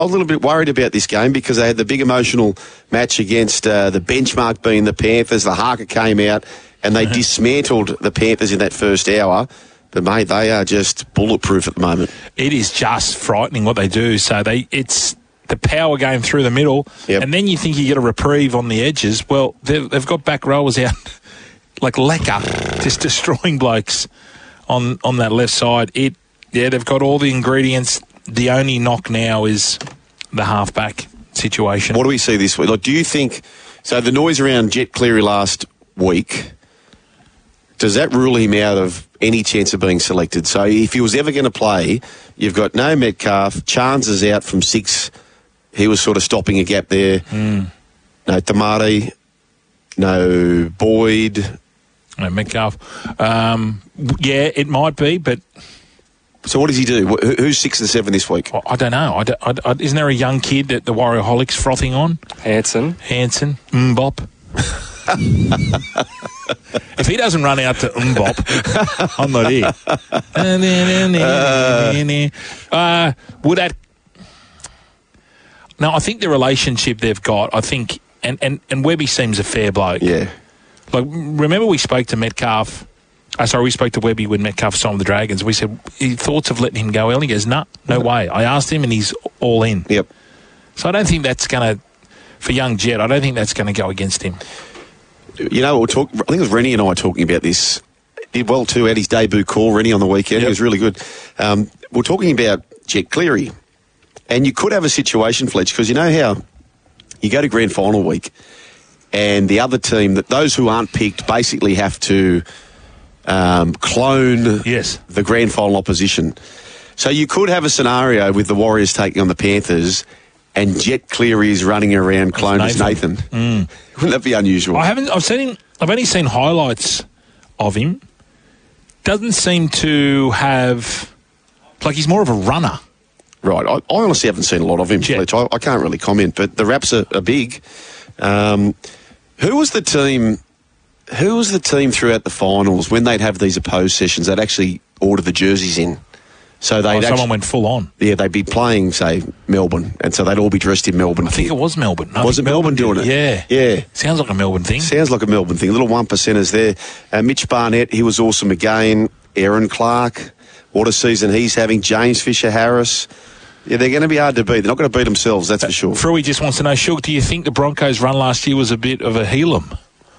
a little bit worried about this game because they had the big emotional match against the benchmark being the Panthers. The haka came out and they dismantled the Panthers in that first hour. But, mate, they are just bulletproof at the moment. It is just frightening what they do. So it's the power game through the middle, and then you think you get a reprieve on the edges. Well, they've got back rowers out like Lecker, just destroying blokes on that left side. They've got all the ingredients. The only knock now is the halfback situation. What do we see this week? Like, do you think... So the noise around Jet Cleary last week, does that rule him out of any chance of being selected? So if he was ever going to play, you've got no Metcalf, Chance is out from 6. He was sort of stopping a gap there. No Tamati, no Boyd. No Metcalf. It might be, but... So what does he do? Who's 6 and 7 this week? I don't know. Isn't there a young kid that the Warriorholics frothing on? Hanson. Mbop. If he doesn't run out to Mbop, I'm not here. Would that... Now, I think the relationship they've got, I think... And Webby seems a fair bloke. Yeah. Like, remember we spoke to Metcalf... we spoke to Webby when Metcalf signed with the Dragons. We said, thoughts of letting him go early? He goes, no way. I asked him and he's all in. Yep. So I don't think that's going to, for young Jet, I don't think that's going to go against him. You know, I think it was Rennie and I were talking about this. Did well too, had his debut call, Rennie, on the weekend. It was really good. We're talking about Jet Cleary. And you could have a situation, Fletch, because you know how you go to grand final week and the other team, that those who aren't picked basically have to... clone the grand final opposition. So you could have a scenario with the Warriors taking on the Panthers and Jet Cleary is running around clone as Nathan. Wouldn't that be unusual? I've only seen highlights of him. Doesn't seem to have... Like, he's more of a runner. Right. I honestly haven't seen a lot of him, Fletch. I can't really comment, but the Raps are big. Who was the team throughout the finals when they'd have these opposed sessions? They'd actually order the jerseys in. So someone went full on. Yeah, they'd be playing, say, Melbourne, and so they'd all be dressed in Melbourne. I think it was Melbourne. Was it Melbourne doing it? Yeah. Yeah. Sounds like a Melbourne thing. Sounds like a Melbourne thing. Little 1%ers there. Mitch Barnett, he was awesome again. Aaron Clark, what a season he's having. James Fisher-Harris. Yeah, they're going to be hard to beat. They're not going to beat themselves, that's for sure. Frui just wants to know, Shug, do you think the Broncos' run last year was a bit of a heelum?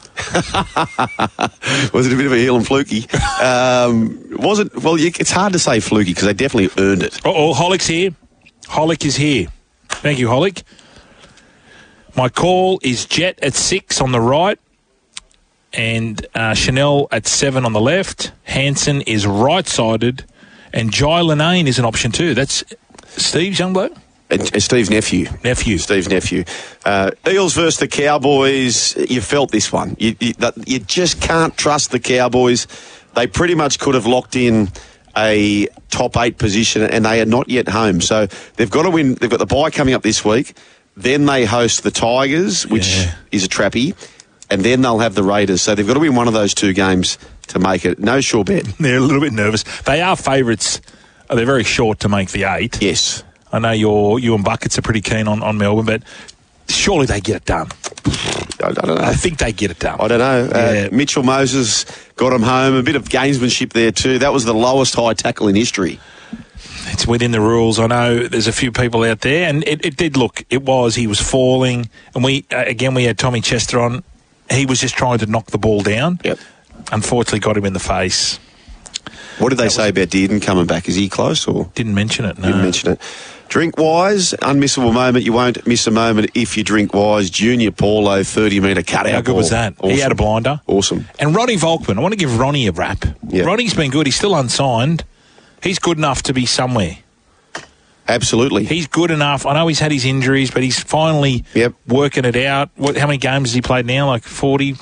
Was it a bit of a heel and fluky? Was it? Well, it's hard to say fluky because they definitely earned it. Holick's here. Holick is here. Thank you, Holick. My call is Jet at 6 on the right and Chanel at 7 on the left. Hanson is right-sided and Jai Linane is an option too. That's Steve's young bloke? Steve's nephew. Steve's nephew. Eels versus the Cowboys. You felt this one. You just can't trust the Cowboys. They pretty much could have locked in a top 8 position and they are not yet home. So they've got to win. They've got the bye coming up this week. Then they host the Tigers, which is a trappy. And then they'll have the Raiders. So they've got to win one of those 2 games to make it. No sure bet. They're a little bit nervous. They are favourites. They're very short to make the 8. Yes. I know you and Buckets are pretty keen on Melbourne, but surely they get it done. I don't know. I think they get it done. I don't know. Mitchell Moses got him home. A bit of gamesmanship there too. That was the lowest high tackle in history. It's within the rules. I know there's a few people out there, and it did look. He was falling, and we had Tommy Chester on. He was just trying to knock the ball down. Yep. Unfortunately, got him in the face. What did they say about Dearden coming back? Is he close or? Didn't mention it, no. Didn't mention it. Drink-wise, unmissable moment. You won't miss a moment if you drink-wise. Junior Paulo, 30-metre cutout. How good was that? Awesome. He had a blinder. Awesome. And Ronnie Volkman. I want to give Ronnie a rap. Yep. Ronnie's been good. He's still unsigned. He's good enough to be somewhere. Absolutely. He's good enough. I know he's had his injuries, but he's finally working it out. How many games has he played now? Like 40?